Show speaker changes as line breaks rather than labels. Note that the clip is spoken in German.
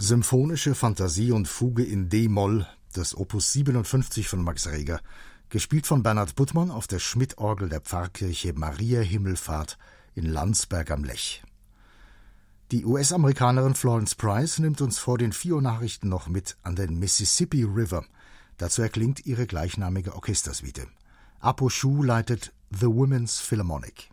Symphonische Fantasie und Fuge in D-Moll des Opus 57 von Max Reger, gespielt von Bernhard Buttmann auf der Schmidt-Orgel der Pfarrkirche Maria Himmelfahrt in Landsberg am Lech. Die US-Amerikanerin Florence Price nimmt uns vor den 4 Uhr Nachrichten noch mit an den Mississippi River. Dazu erklingt ihre gleichnamige Orchestersuite. Apo Schuh leitet The Women's Philharmonic.